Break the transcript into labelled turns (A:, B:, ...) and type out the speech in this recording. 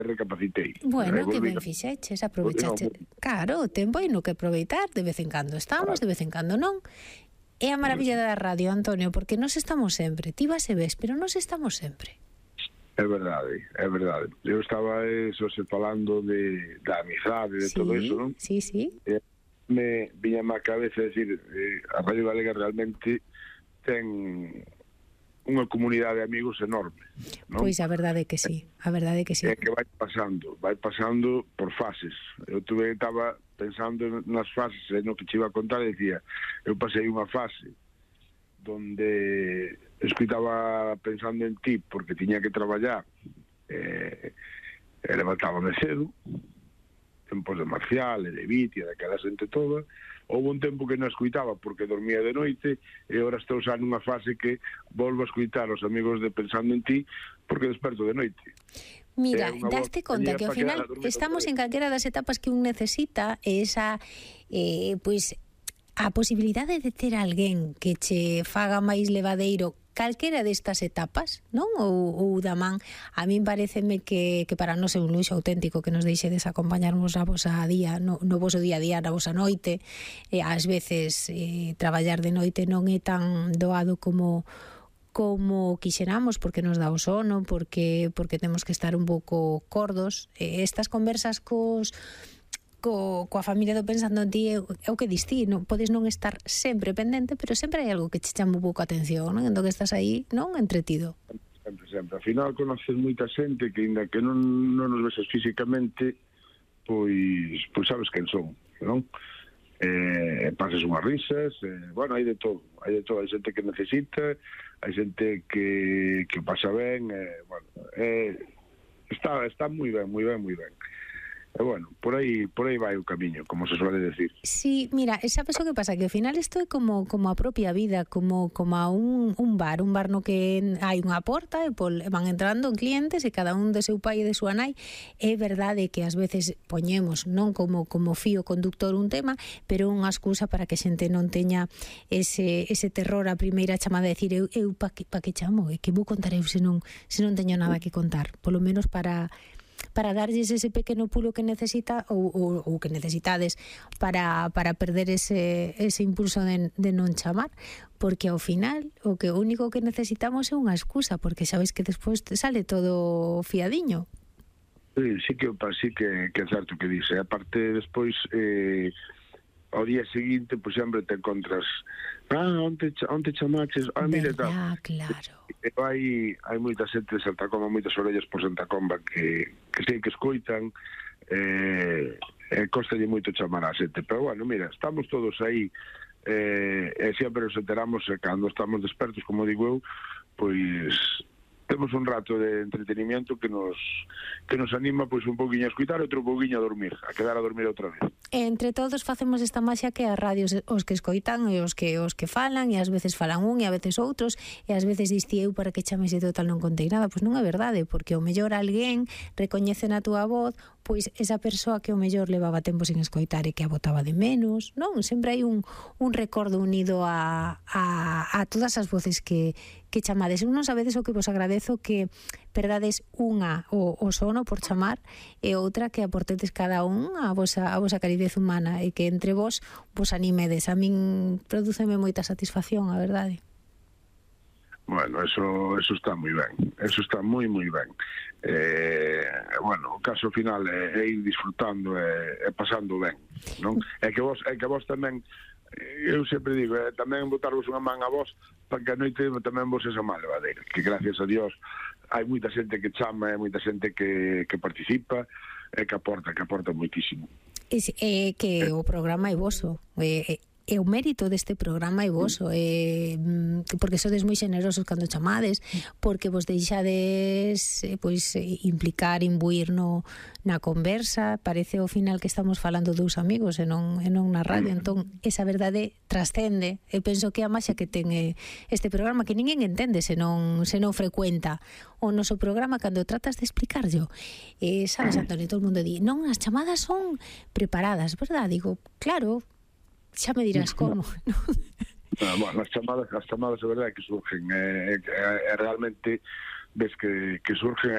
A: recapacitei.
B: Bueno, que ben fixeches, aprovechache. Claro, o tempo hai no que aproveitar, de vez en cando estamos, de vez en cando non. É a maravilla da radio, Antonio, porque nos estamos sempre, ti vas e ves, pero nos estamos sempre.
A: É verdade, é verdade. Eu estaba falando da amizade, de todo eso, non?
B: Sí.
A: Me viña má cabeza decir, a Radio Galega realmente ten unha comunidade de amigos enorme, non?
B: Pois a verdade é que sí, a verdade é que sí.
A: É que vai pasando por fases. Eu estaba pensando nas fases, no que te iba a contar, e decía, eu pasei unha fase donde escuitaba pensando en ti porque tiña que traballar, e levantábame cedo, tempos de Marcial e de Vitia, daquela xente toda. Houve un tempo que non escuitaba porque dormía de noite, e agora estou xa nunha fase que volvo a escuitar os amigos de Pensando en ti porque desperto de noite.
B: Mira, daste conta que ao final estamos en calquera das etapas que un necesita, esa pois a posibilidade de ter alguén que che faga máis levadeiro calquera destas etapas, non? Ou da man, a min pareceme que para nós é un luxo auténtico que nos deixedes acompañarnos a vosa día, no voso día a día, na vosa noite. Ás veces traballar de noite non é tan doado como quixeramos, porque nos dá o sono, porque temos que estar un pouco cordos. Estas conversas coa familia do Pensando en ti é o que distí, non podes non estar sempre pendente, pero sempre hai algo que che chama un pouco a atención, non? Entón que estás aí, non? Entretido.
A: Sempre. Ao final conoces moita xente que ainda que non nos ves físicamente, pois sabes quen son, non? Pasas unhas risas, bueno, hai de todo. Hai xente que necesita, hai xente que pasa ben, bueno, está moi ben. E bueno, por aí vai o camiño, como se suele decir.
B: Sí, mira, sabes o que pasa? Que ao final isto é como a propia vida, como a un bar no que hai unha porta e van entrando clientes e cada un de seu pai e de súa nai. É verdade que ás veces poñemos non como fío conductor un tema, pero unha excusa para que a xente non teña ese terror a primeira chamada de decir eu pa que chamo, e que vou contar eu se non teño nada que contar, polo menos para darlles ese pequeno pulo que necesita ou que necesitades para perder ese impulso de non chamar, porque ao final o único que necesitamos é unha excusa, porque sabes que despois sale todo fiadiño.
A: Sí que é certo que dice. Aparte, despois ao día seguinte, pois sempre te encontras onte chamaches, mire tal.
B: Claro.
A: Hai moita xente de Santa Comba, moitas orellas por Santa Comba que sei que escoitan, costalle moito chamar a xente, pero bueno, mira, estamos todos aí, e sempre nos enteramos, cando estamos despertos, como digo eu, pois temos un rato de entretenimiento que nos anima pois un pouquiño a escutar e outro pouquiño a dormir, a quedar a dormir outra vez.
B: Entre todos facemos esta maxia que as radios, os que escoitan e os que falan, e ás veces falan un e ás veces outros, e ás veces diste eu para que chames e total non contei nada. Pois non é verdade, porque o mellor alguén recoñece na túa voz pois esa persoa que o mellor levaba tempo sin escoitar e que a botaba de menos, non? Sempre hai un recordo unido a todas as voces que chamades. Non sabedes o que vos agradezo que perdades unha o sono por chamar e outra que aportedes cada un a vosa caridez humana e que entre vos animedes. A min prodúceme moita satisfacción, a verdade.
A: Bueno, eso está moi ben. Eso está moi ben. Bueno, o caso final é ir disfrutando e pasando ben, non? É que vos tamén, eu sempre digo, tamén botarvos unha man a vos para que a noite tamén vos esa má levadeira, que gracias a Dios hai moita xente que chama, hai moita xente que participa e que aporta moitísimo.
B: Que o programa é voso, é o mérito deste programa é voso, porque sodes moi xenerosos cando chamades, porque vos deixades pois implicar, imbuir na conversa. Parece ao final que estamos falando dous amigos e non na radio, entón esa verdade trascende. Eu penso que a maxia que ten este programa, que ninguén entende se non frecuenta o noso programa, cando tratas de explicarlo. Sabes, Antonio, todo o mundo di, non, as chamadas son preparadas, verdad? Digo, claro, xa me dirás como.
A: Bueno, as chamadas é verdade que surgen, realmente ves que surgen,